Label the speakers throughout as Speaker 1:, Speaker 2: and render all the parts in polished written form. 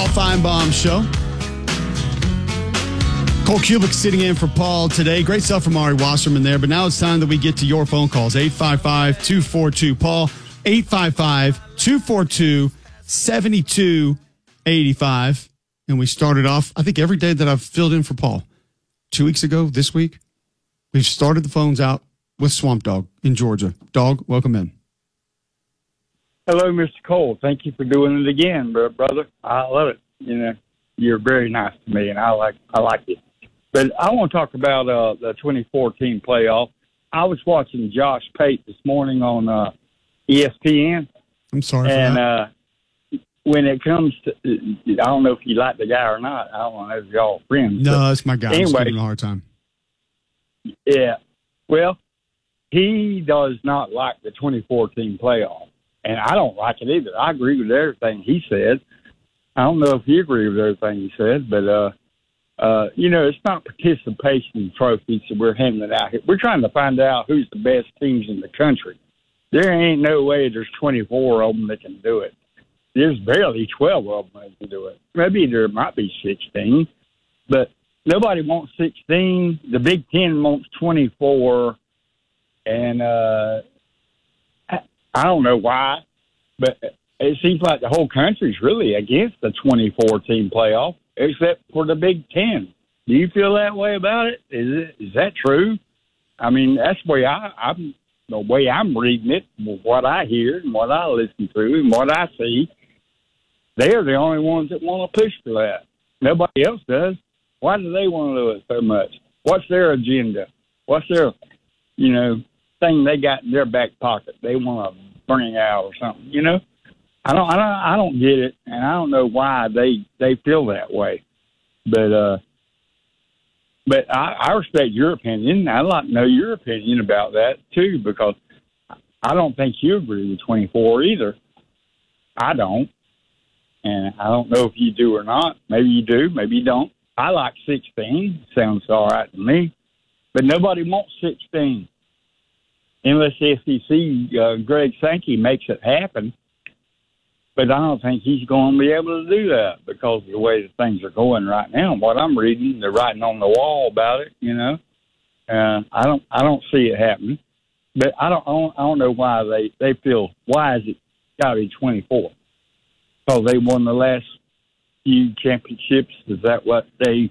Speaker 1: Paul Feinbaum Show. Cole Kubik sitting in for Paul today. Great stuff from Ari Wasserman there. But now it's time that we get to your phone calls. 855-242-PAUL. 855-242-7285. And we started off, I think, every day that I've filled in for Paul. 2 weeks ago, this week, we've started the phones out with Swamp Dog in Georgia. Dog, welcome in.
Speaker 2: Hello, Mr. Cole. Thank you for doing it again, brother. I love it. You know, you're very nice to me, and I like it. But I want to talk about the 2014 playoff. I was watching Josh Pate this morning on ESPN.
Speaker 1: I'm sorry for
Speaker 2: that. When it comes to, I don't know if you like the guy or not. I don't know if y'all friends.
Speaker 1: No, it's my guy.
Speaker 2: Anyway,
Speaker 1: I'm just giving him a hard time.
Speaker 2: Yeah. Well, he does not like the 2014 playoff. And I don't like it either. I agree with everything he said. I don't know if you agree with everything he said, but, you know, it's not participation trophies that we're handing out here. We're trying to find out who's the best teams in the country. There ain't no way there's 24 of them that can do it. There's barely 12 of them that can do it. Maybe there might be 16, but nobody wants 16. The Big Ten wants 24, and I don't know why, but it seems like the whole country's really against the 2014 playoff, except for the Big Ten. Do you feel that way about it? Is that true? I mean, that's the way I'm reading it, what I hear and what I listen to and what I see. They're the only ones that want to push for that. Nobody else does. Why do they want to do it so much? What's their agenda? What's their, you know, thing they got in their back pocket they want to bring out or something? You know, I don't get it, and I don't know why they feel that way. But I respect your opinion. I'd like to know your opinion about that too, because I don't think you agree with 24 either. I don't, and I don't know if you do or not. Maybe you do, maybe you don't. I like 16. Sounds all right to me, but nobody wants 16. Unless the SEC, Greg Sankey makes it happen. But I don't think he's going to be able to do that because of the way that things are going right now. What I'm reading, they're writing on the wall about it, you know. I don't see it happening. But I don't know why they feel, why is it got to be 24? Because they won the last few championships. Is that what they...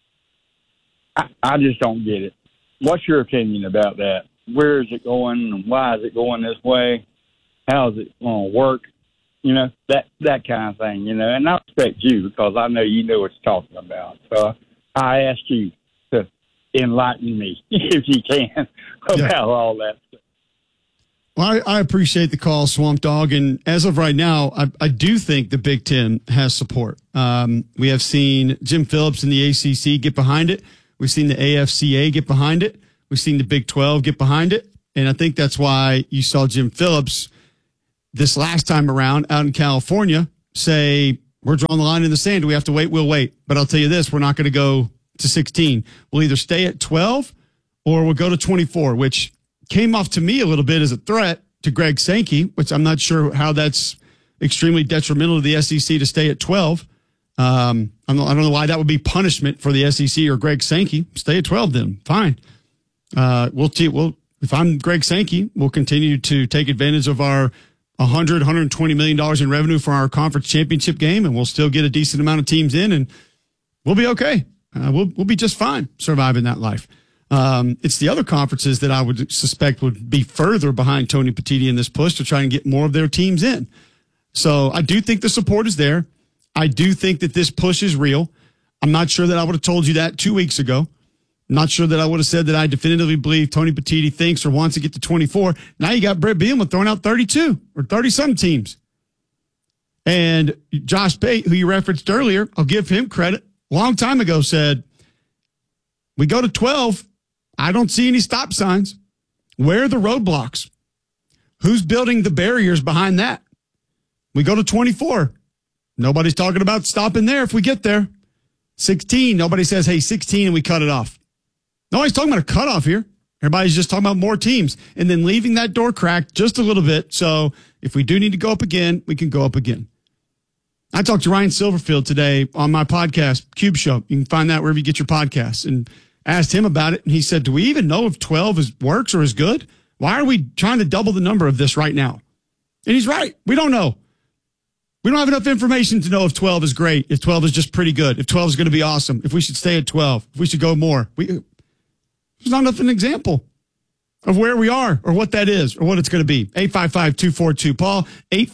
Speaker 2: I just don't get it. What's your opinion about that? Where is it going, and why is it going this way? How is it going to work? You know, that kind of thing, you know. And I respect you because I know you know what you're talking about. So I ask you to enlighten me, if you can, about all that stuff.
Speaker 1: Well, I appreciate the call, Swamp Dog. And as of right now, I do think the Big Ten has support. We have seen Jim Phillips in the ACC get behind it. We've seen the AFCA get behind it. We've seen the Big 12 get behind it. And I think that's why you saw Jim Phillips this last time around out in California say, we're drawing the line in the sand. Do we have to wait? We'll wait. But I'll tell you this, we're not going to go to 16. We'll either stay at 12 or we'll go to 24, which came off to me a little bit as a threat to Greg Sankey, which I'm not sure how that's extremely detrimental to the SEC to stay at 12. I don't know why that would be punishment for the SEC or Greg Sankey. Stay at 12 then. Fine. If I'm Greg Sankey, we'll continue to take advantage of our $120 million in revenue for our conference championship game, and we'll still get a decent amount of teams in, and we'll be okay. We'll be just fine surviving that life. It's the other conferences that I would suspect would be further behind Tony Petitti in this push to try and get more of their teams in. So I do think the support is there. I do think that this push is real. I'm not sure that I would have told you that 2 weeks ago. I'm not sure that I would have said that I definitively believe Tony Petitti thinks or wants to get to 24. Now you got Brett Bielema throwing out 32 or 30-some teams. And Josh Pate, who you referenced earlier, I'll give him credit, a long time ago said, we go to 12, I don't see any stop signs. Where are the roadblocks? Who's building the barriers behind that? We go to 24. Nobody's talking about stopping there if we get there. 16, nobody says, hey, 16, and we cut it off. Nobody's talking about a cutoff here. Everybody's just talking about more teams and then leaving that door cracked just a little bit. So if we do need to go up again, we can go up again. I talked to Ryan Silverfield today on my podcast, Cube Show. You can find that wherever you get your podcasts, and asked him about it. And he said, do we even know if 12 works or is good? Why are we trying to double the number of this right now? And he's right. We don't know. We don't have enough information to know if 12 is great, if 12 is just pretty good, if 12 is going to be awesome, if we should stay at 12, if we should go more. There's not enough of an example of where we are or what that is or what it's going to be. 855-242. Paul,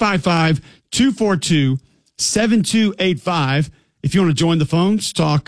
Speaker 1: 855-242-7285. If you want to join the phones, talk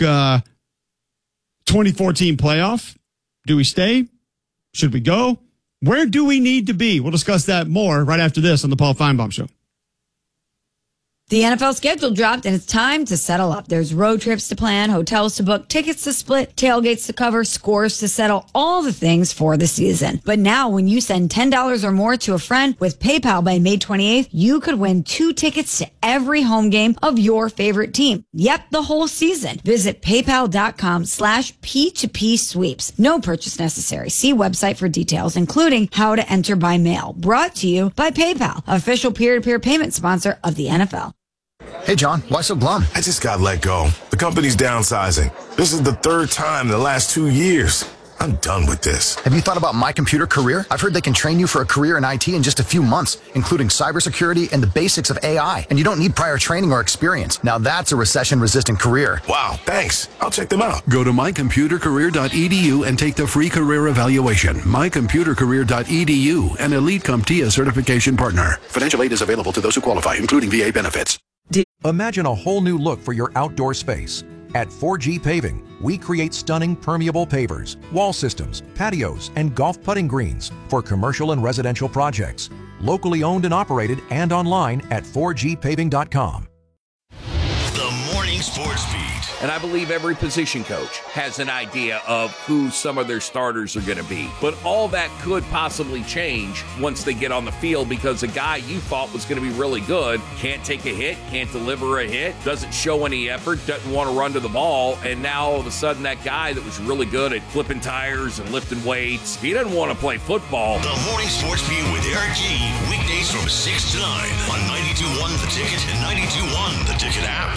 Speaker 1: 2014 playoff. Do we stay? Should we go? Where do we need to be? We'll discuss that more right after this on the Paul Feinbaum Show.
Speaker 3: The NFL schedule dropped, and it's time to settle up. There's road trips to plan, hotels to book, tickets to split, tailgates to cover, scores to settle, all the things for the season. But now, when you send $10 or more to a friend with PayPal by May 28th, you could win 2 tickets to every home game of your favorite team. Yep, the whole season. Visit paypal.com/P2P sweeps. No purchase necessary. See website for details, including how to enter by mail. Brought to you by PayPal, official peer-to-peer payment sponsor of the NFL.
Speaker 4: Hey, John, why so glum?
Speaker 5: I just got let go. The company's downsizing. This is the 3rd time in the last 2 years. I'm done with this.
Speaker 4: Have you thought about My Computer Career? I've heard they can train you for a career in IT in just a few months, including cybersecurity and the basics of AI. And you don't need prior training or experience. Now that's a recession-resistant career.
Speaker 5: Wow, thanks. I'll check them out.
Speaker 6: Go to mycomputercareer.edu and take the free career evaluation. Mycomputercareer.edu, an Elite CompTIA certification partner. Financial aid is available to those who qualify, including VA benefits.
Speaker 7: Imagine a whole new look for your outdoor space. At 4G Paving, we create stunning permeable pavers, wall systems, patios, and golf putting greens for commercial and residential projects. Locally owned and operated and online at 4gpaving.com.
Speaker 8: The Morning Sports Beat. And I believe every position coach has an idea of who some of their starters are going to be. But all that could possibly change once they get on the field, because a guy you thought was going to be really good can't take a hit, can't deliver a hit, doesn't show any effort, doesn't want to run to the ball. And now all of a sudden that guy that was really good at flipping tires and lifting weights, he doesn't want to play football.
Speaker 9: The Morning Sports Beat with Eric G. Weekdays from 6 to 9 on 92.1 The Ticket and 92.1 The Ticket app.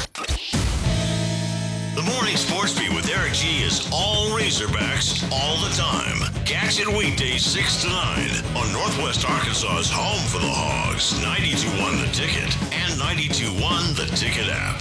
Speaker 9: The Morning Sports Beat with Eric G. is all Razorbacks all the time. Catch it weekdays 6 to 9 on Northwest Arkansas's home for the Hogs, 92.1 The Ticket and 92.1 The Ticket app.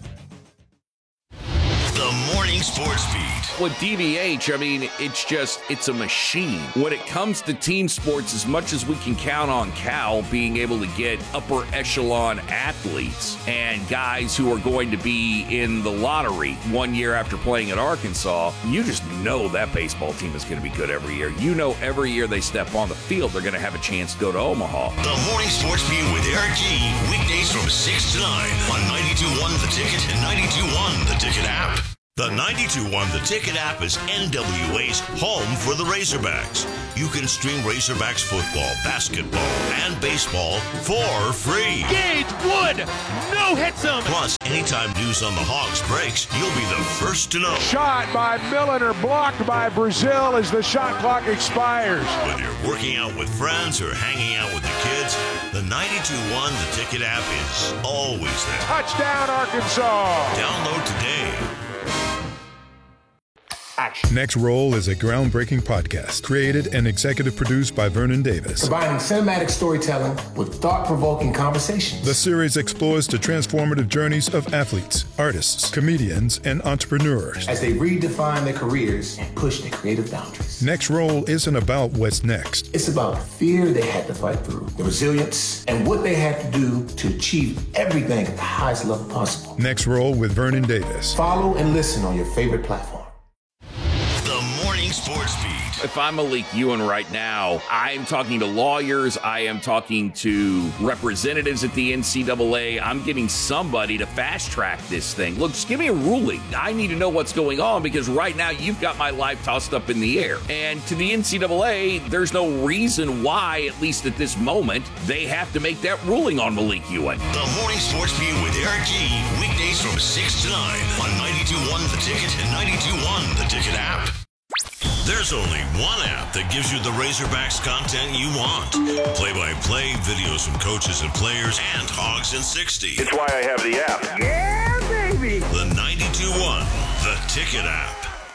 Speaker 9: The Morning Sports Beat.
Speaker 8: With DVH, I mean, it's a machine. When it comes to team sports, as much as we can count on Cal being able to get upper echelon athletes and guys who are going to be in the lottery 1 year after playing at Arkansas, you just know that baseball team is going to be good every year. You know every year they step on the field, they're going to have a chance to go to Omaha.
Speaker 9: The Morning Sports Beat with Eric G. Weekdays from 6 to 9 on 92.1 The Ticket and 92.1 The Ticket app. The 92.1 The Ticket app is NWA's home for the Razorbacks. You can stream Razorbacks football, basketball, and baseball for free.
Speaker 10: Gage Wood no-hits him.
Speaker 9: Plus, anytime news on the Hogs breaks, you'll be the first to know.
Speaker 10: Shot by Milliner, blocked by Brazil as the shot clock expires.
Speaker 9: Whether you're working out with friends or hanging out with the kids, the 92.1 The Ticket app is always there.
Speaker 10: Touchdown, Arkansas.
Speaker 9: Download today.
Speaker 10: Action.
Speaker 11: Next Roll is a groundbreaking podcast created and executive produced by Vernon Davis.
Speaker 12: Combining cinematic storytelling with thought-provoking conversations.
Speaker 11: The series explores the transformative journeys of athletes, artists, comedians, and entrepreneurs
Speaker 12: as they redefine their careers and push their creative boundaries.
Speaker 11: Next Roll isn't about what's next.
Speaker 12: It's about the fear they had to fight through, the resilience, and what they had to do to achieve everything at the highest level possible.
Speaker 11: Next Roll with Vernon Davis.
Speaker 12: Follow and listen on your favorite platform.
Speaker 9: The Morning Sports Beat.
Speaker 8: If I'm Malik Ewan right now, I am talking to lawyers, I am talking to representatives at the NCAA. I'm getting somebody to fast track this thing. Look, just give me a ruling. I need to know what's going on, because right now you've got my life tossed up in the air. And to the NCAA, there's no reason why, at least at this moment, they have to make that ruling on Malik Ewan.
Speaker 9: The Morning Sports Beat with Eric G. Weekdays from 6 to 9 on 92.1 The Ticket and 92.1 The Ticket app. There's only one app that gives you the Razorbacks content you want. Play-by-play, videos from coaches and players, and Hogs in 60.
Speaker 13: It's why I have the app.
Speaker 9: Yeah, baby! The 92.1 The Ticket app.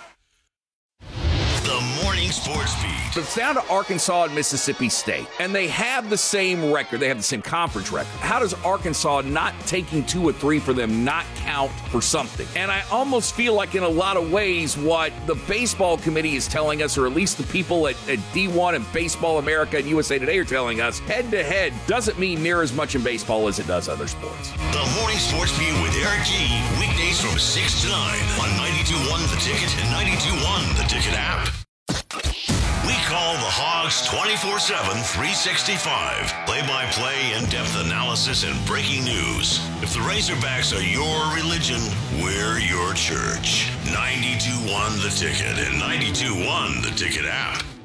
Speaker 9: The Morning Sports Beat.
Speaker 8: It's down to Arkansas and Mississippi State, and they have the same record. They have the same conference record. How does Arkansas not taking 2 or 3 for them not count for something? And I almost feel like in a lot of ways what the baseball committee is telling us, or at least the people at D1 and Baseball America and USA Today are telling us, head-to-head doesn't mean near as much in baseball as it does other sports.
Speaker 9: The Morning Sports Beat with Eric G. Weekdays from 6 to 9 on 92.1 The Ticket and 92.1 The Ticket app. We call the Hogs 24/7, 365. Play-by-play, in-depth analysis, and breaking news. If the Razorbacks are your religion, we're your church. 92.1 The Ticket and 92.1 The Ticket app.